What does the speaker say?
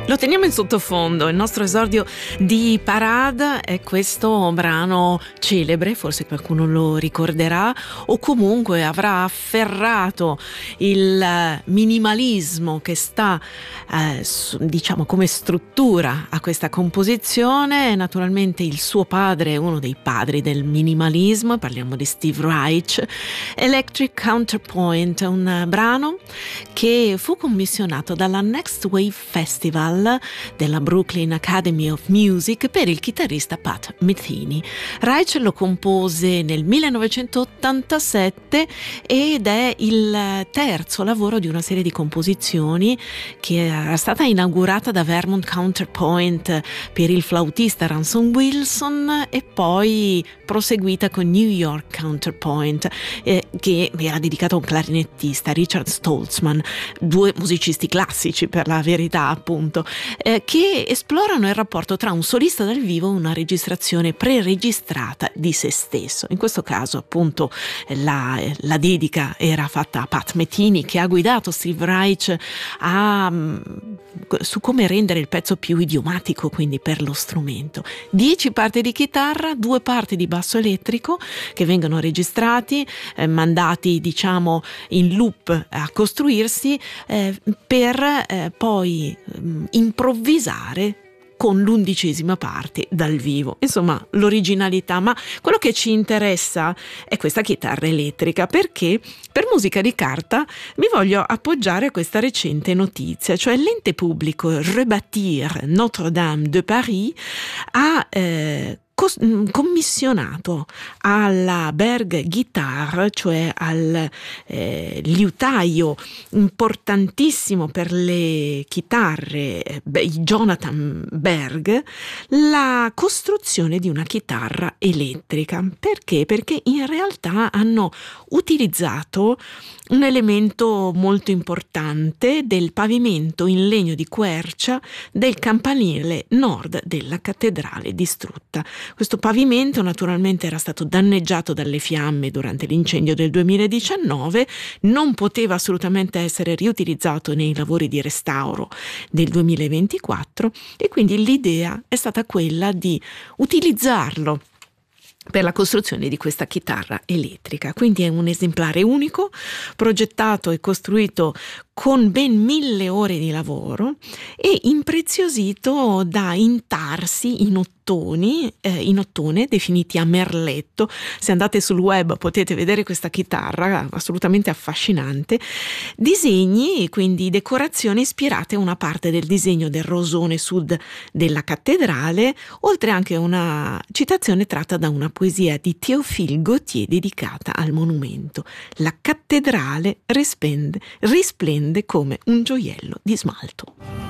Lo teniamo in sottofondo, il nostro esordio di Parade è questo brano celebre, forse qualcuno lo ricorderà o comunque avrà afferrato il minimalismo che sta diciamo come struttura a questa composizione. Naturalmente il suo padre è uno dei padri del minimalismo, parliamo di Steve Reich. Electric Counterpoint, un brano che fu commissionato dalla Next Wave Festival della Brooklyn Academy of Music per il chitarrista Pat Metheny. Reich lo compose nel 1987 ed è il terzo lavoro di una serie di composizioni che era stata inaugurata da Vermont Counterpoint per il flautista Ransom Wilson e poi proseguita con New York Counterpoint che era dedicato a un clarinettista, Richard Stoltzman, due musicisti classici per la verità appunto, che esplorano il rapporto tra un solista dal vivo e una registrazione pre-registrata di se stesso. In questo caso appunto la dedica era fatta a Pat Metheny, che ha guidato Steve Reich su come rendere il pezzo più idiomatico, quindi per lo strumento. 10 parti di chitarra, 2 parti di basso elettrico che vengono registrati, mandati diciamo in loop a costruirsi per poi improvvisare con l'11ª parte dal vivo. Insomma, l'originalità, ma quello che ci interessa è questa chitarra elettrica, perché per Musica di Carta mi voglio appoggiare a questa recente notizia, cioè l'ente pubblico Rebâtir Notre-Dame de Paris ha commissionato alla Berg Guitar, cioè al liutaio importantissimo per le chitarre, Jonathan Berg, la costruzione di una chitarra elettrica. Perché? Perché in realtà hanno utilizzato un elemento molto importante del pavimento in legno di quercia del campanile nord della cattedrale distrutta. Questo pavimento naturalmente era stato danneggiato dalle fiamme durante l'incendio del 2019, non poteva assolutamente essere riutilizzato nei lavori di restauro del 2024 e quindi l'idea è stata quella di utilizzarlo per la costruzione di questa chitarra elettrica. Quindi è un esemplare unico, progettato e costruito con ben 1000 ore di lavoro e impreziosito da intarsi in ottone definiti a merletto. Se andate sul web potete vedere questa chitarra assolutamente affascinante. Disegni, quindi decorazioni ispirate a una parte del disegno del rosone sud della cattedrale, oltre anche a una citazione tratta da una poesia di Théophile Gautier dedicata al monumento. La cattedrale risplende come un gioiello di smalto.